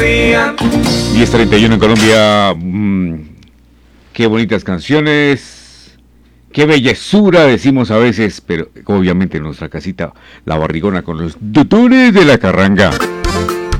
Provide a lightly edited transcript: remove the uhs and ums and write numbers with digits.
día. 10:31 en Colombia. Qué bonitas canciones. Qué bellezura decimos a veces, pero obviamente en nuestra casita, la barrigona con los tutunes de la carranga.